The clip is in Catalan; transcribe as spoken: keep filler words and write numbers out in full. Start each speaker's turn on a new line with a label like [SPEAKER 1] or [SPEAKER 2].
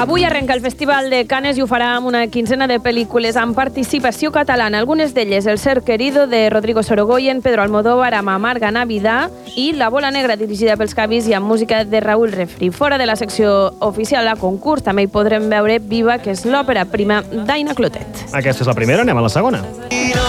[SPEAKER 1] Avui arrenca el Festival de Canes i ho farà amb una quinzena de pel·lícules amb participació catalana. Algunes d'elles, El ser querido, de Rodrigo Sorogoyen, Pedro Almodóvar, amb Amarga Navidad, i La bola negra, dirigida pels Cavis i amb música de Raúl Refri. Fora de la secció oficial a concurs també hi podrem veure Viva, que és l'òpera prima d'Aina Clotet.
[SPEAKER 2] Aquesta és la primera, anem a la segona.